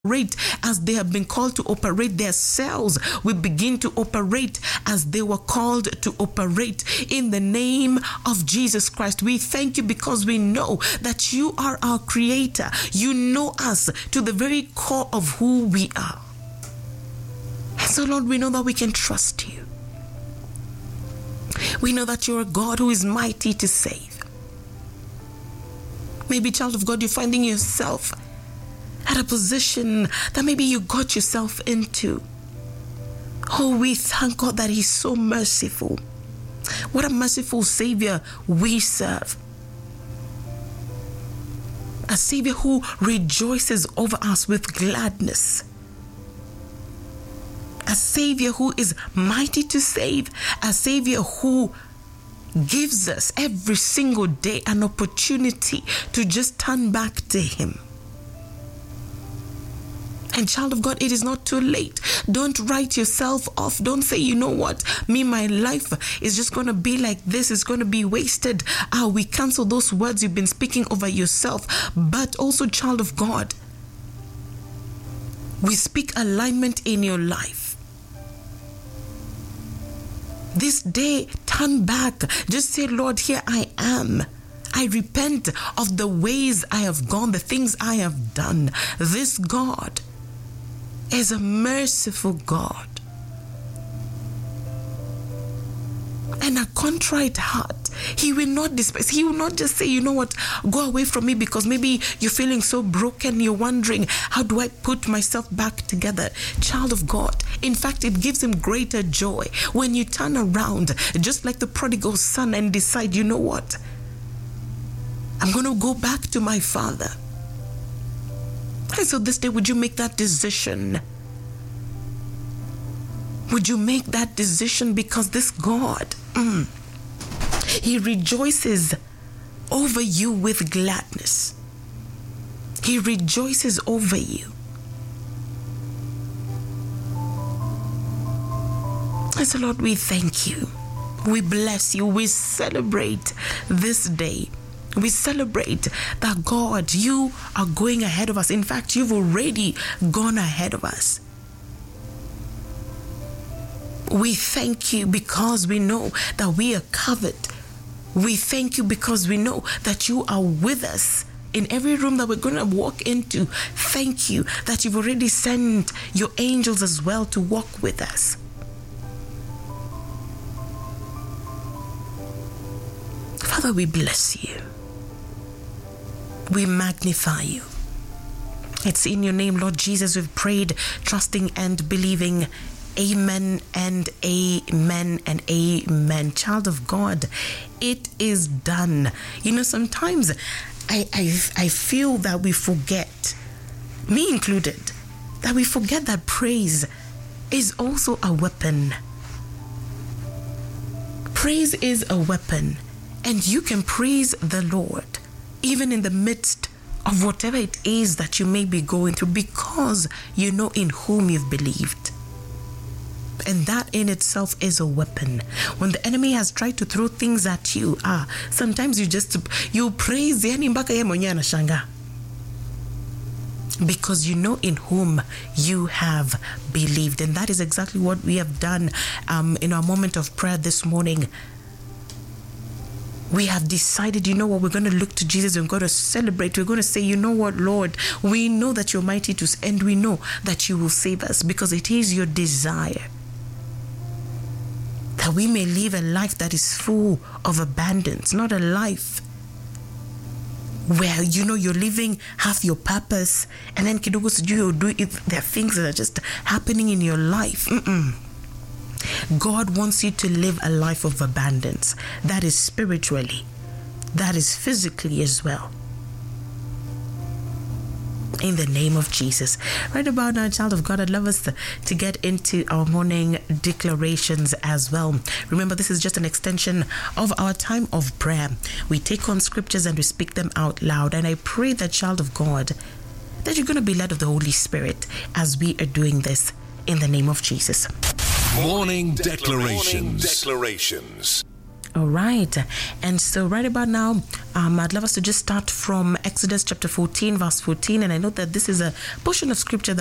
operate as they have been called to operate. Their cells will begin to operate as they were called to operate. In the name of Jesus Christ, we thank you because we know that you are our creator. You know us to the very core of who we are. And so, Lord, we know that we can trust you. We know that you're a God who is mighty to save. Maybe, child of God, you're finding yourself at a position that maybe you got yourself into. Oh, we thank God that He's so merciful. What a merciful Savior we serve. A Savior who rejoices over us with gladness. A Savior who is mighty to save. A Savior who gives us every single day an opportunity to just turn back to Him. And child of God, it is not too late. Don't write yourself off. Don't say, you know what, my life is just going to be like this. It's going to be wasted. We cancel those words you've been speaking over yourself. But also, child of God, we speak alignment in your life. This day, turn back. Just say, Lord, here I am. I repent of the ways I have gone, the things I have done. This God is a merciful God. And a contrite heart, He will not despise. He will not just say, you know what, go away from me, because maybe you're feeling so broken. You're wondering, how do I put myself back together? Child of God, in fact, it gives Him greater joy when you turn around, just like the prodigal son, and decide, you know what, I'm going to go back to my Father. And so this day, would you make that decision? Would you make that decision? Because this God, He rejoices over you with gladness. He rejoices over you. And so, Lord, we thank you. We bless you. We celebrate this day. We celebrate that, God, you are going ahead of us. In fact, you've already gone ahead of us. We thank you because we know that we are covered. We thank you because we know that you are with us in every room that we're going to walk into. Thank you that you've already sent your angels as well to walk with us. Father, we bless you. We magnify you. It's in your name, Lord Jesus, we've prayed, trusting and believing. Amen and amen and amen. Child of God, it is done. You know, sometimes I feel that we forget, me included, that we forget that praise is also a weapon. Praise is a weapon, and you can praise the Lord even in the midst of whatever it is that you may be going through, because you know in whom you've believed. And that in itself is a weapon. When the enemy has tried to throw things at you, sometimes you praise because you know in whom you have believed. And that is exactly what we have done in our moment of prayer this morning. We have decided, you know what, we're going to look to Jesus. We're going to celebrate. We're going to say, you know what, Lord, we know that you're mighty to, and we know that you will save us, because it is your desire that we may live a life that is full of abundance, not a life where, you know, you're living half your purpose and then kidogo sijui you do it. There are things that are just happening in your life. God wants you to live a life of abundance. That is spiritually, that is physically as well. In the name of Jesus. Right about now, child of God, I'd love us to get into our morning declarations as well. Remember, this is just an extension of our time of prayer. We take on scriptures and we speak them out loud. And I pray that, child of God, that you're going to be led of the Holy Spirit as we are doing this in the name of Jesus. Morning declarations. All right. And so right about now, I'd love us to just start from Exodus chapter 14, verse 14. And I know that this is a portion of scripture that